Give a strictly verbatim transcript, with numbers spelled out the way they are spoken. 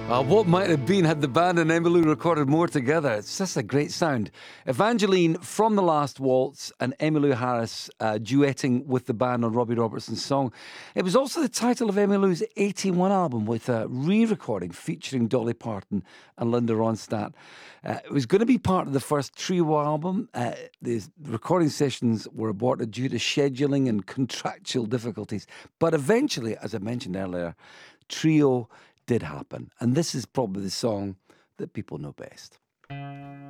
Uh, what might have been had the band and Emmylou recorded more together. It's just a great sound. Evangeline from The Last Waltz and Emmylou Harris uh, duetting with the band on Robbie Robertson's song. It was also the title of Emmylou's eighty-one album with a re-recording featuring Dolly Parton and Linda Ronstadt. Uh, it was going to be part of the first trio album. Uh, the recording sessions were aborted due to scheduling and contractual difficulties. But eventually, as I mentioned earlier, trio did happen. And this is probably the song that people know best.